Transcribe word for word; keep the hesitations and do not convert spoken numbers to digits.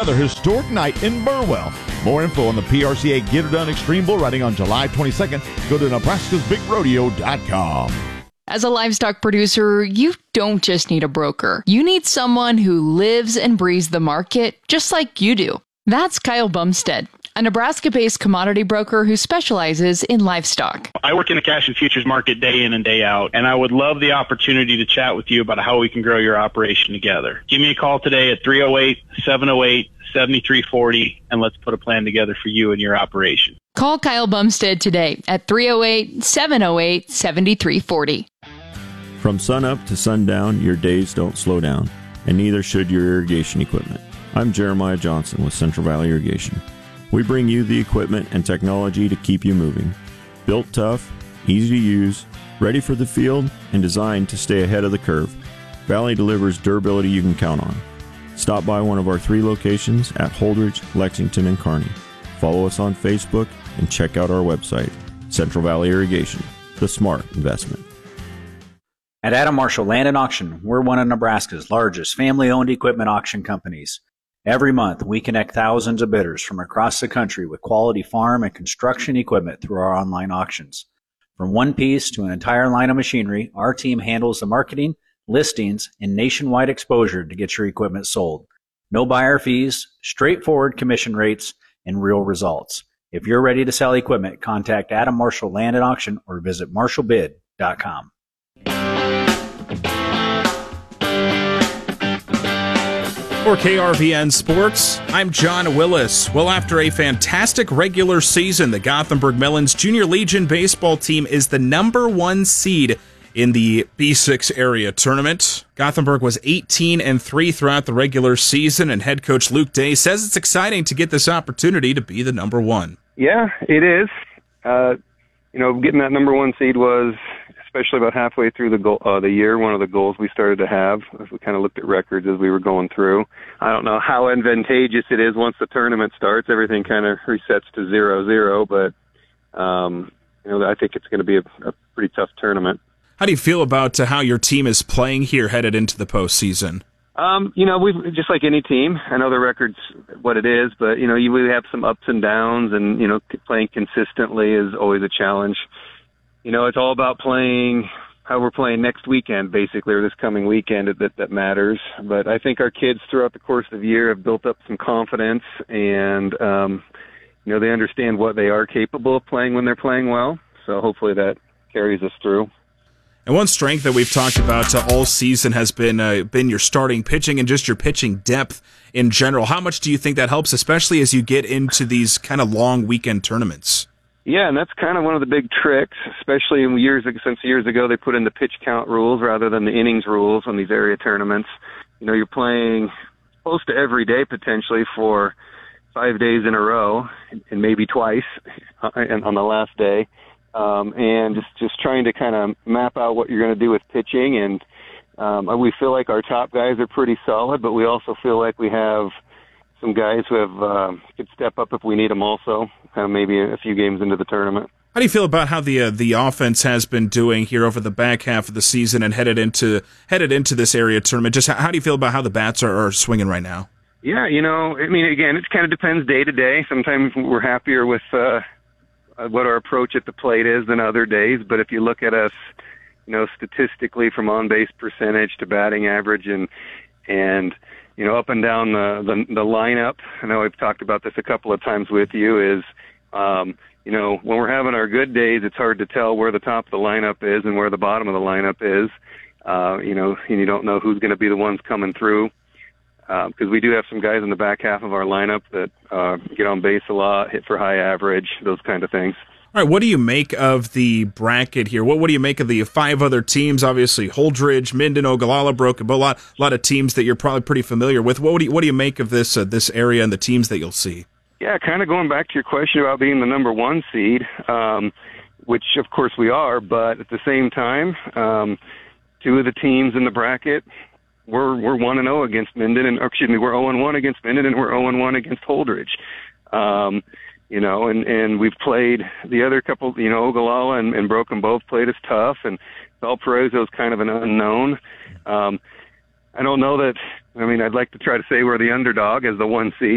another historic night in Burwell. More info on the P R C A Get It Done Extreme Bull Riding on July twenty-second. Go to Nebraska's Big Rodeo dot com. As a livestock producer, you don't just need a broker. You need someone who lives and breathes the market just like you do. That's Kyle Bumstead, a Nebraska-based commodity broker who specializes in livestock. I work in the cash and futures market day in and day out, and I would love the opportunity to chat with you about how we can grow your operation together. Give me a call today at three oh eight, seven oh eight, seven three four oh, and let's put a plan together for you and your operation. Call Kyle Bumstead today at three oh eight, seven oh eight, seven three four oh. From sunup to sundown, your days don't slow down, and neither should your irrigation equipment. I'm Jeremiah Johnson with Central Valley Irrigation. We bring you the equipment and technology to keep you moving. Built tough, easy to use, ready for the field, and designed to stay ahead of the curve, Valley delivers durability you can count on. Stop by one of our three locations at Holdridge, Lexington, and Kearney. Follow us on Facebook and check out our website, Central Valley Irrigation, the smart investment. At Adam Marshall Land and Auction, we're one of Nebraska's largest family-owned equipment auction companies. Every month, we connect thousands of bidders from across the country with quality farm and construction equipment through our online auctions. From one piece to an entire line of machinery, our team handles the marketing, listings, and nationwide exposure to get your equipment sold. No buyer fees, straightforward commission rates, and real results. If you're ready to sell equipment, contact Adam Marshall Land and Auction or visit marshall bid dot com. For K R V N Sports, I'm John Willis. Well, after a fantastic regular season, the Gothenburg Melons Junior Legion baseball team is the number one seed in the B six area tournament. Gothenburg was eighteen and three throughout the regular season, and head coach Luke Day says it's exciting to get this opportunity to be the number one. Yeah, it is. Uh, you know, getting that number one seed was, especially about halfway through the goal, uh, the year, one of the goals we started to have as we kind of looked at records as we were going through. I don't know how advantageous it is once the tournament starts. Everything kind of resets to zero zero, but um, you know, I think it's going to be a, a pretty tough tournament. How do you feel about uh, how your team is playing here headed into the postseason? Um, you know, we've just like any team. I know the record's what it is, but you know, you we have some ups and downs, and you know, playing consistently is always a challenge. You know, it's all about playing how we're playing next weekend, basically, or this coming weekend that that matters. But I think our kids throughout the course of the year have built up some confidence, and um, you know, they understand what they are capable of playing when they're playing well. So hopefully that carries us through. And one strength that we've talked about uh, all season has been uh, been your starting pitching and just your pitching depth in general. How much do you think that helps, especially as you get into these kind of long weekend tournaments? Yeah, and that's kind of one of the big tricks, especially in years since years ago they put in the pitch count rules rather than the innings rules on these area tournaments. You know, you're playing close to every day potentially for five days in a row, and maybe twice on the last day. Um, and just, just trying to kind of map out what you're going to do with pitching. And um, we feel like our top guys are pretty solid, but we also feel like we have some guys who have uh, could step up if we need them also, kind of maybe a few games into the tournament. How do you feel about how the uh, the offense has been doing here over the back half of the season and headed into headed into this area tournament? Just how, how do you feel about how the bats are, are swinging right now? Yeah, you know, I mean, again, it kind of depends day to day. Sometimes we're happier with uh, what our approach at the plate is than other days. But if you look at us, you know, statistically from on-base percentage to batting average and and you know, up and down the, the the lineup, I know I've talked about this a couple of times with you, is, um, you know, when we're having our good days, it's hard to tell where the top of the lineup is and where the bottom of the lineup is. Uh, you know, and you don't know who's going to be the ones coming through. Because uh, we do have some guys in the back half of our lineup that uh, get on base a lot, hit for high average, those kind of things. All right, what do you make of the bracket here? What what do you make of the five other teams? Obviously, Holdridge, Minden, Ogallala, Broken Bow, a lot, a lot of teams that you're probably pretty familiar with. What do you, what do you make of this uh, this area and the teams that you'll see? Yeah, kind of going back to your question about being the number one seed, um, which of course we are, but at the same time, um, two of the teams in the bracket, we're we're one and zero against Minden, and or, excuse me, we're zero and one against Minden, and we're zero and one against Holdridge. Um, You know, and, and we've played the other couple, you know, Ogallala and, and Broken both played us tough, and Valparaiso is kind of an unknown. Um, I don't know that, I mean, I'd like to try to say we're the underdog as the one seed.